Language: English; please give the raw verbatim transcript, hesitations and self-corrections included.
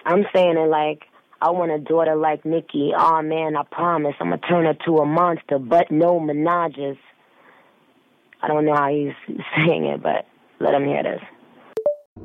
I'm saying it like, I want a daughter like Nicki. Oh man, I promise I'm gonna turn her to a monster, but no menages. I don't know how he's saying it, but let him hear this.